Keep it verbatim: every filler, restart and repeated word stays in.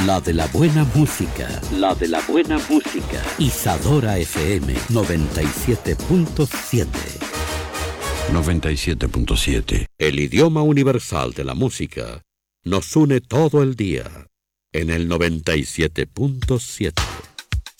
La de la buena música. La de la buena música. Isadora F M noventa y siete punto siete. noventa y siete punto siete. El idioma universal de la música nos une todo el día en el noventa y siete punto siete.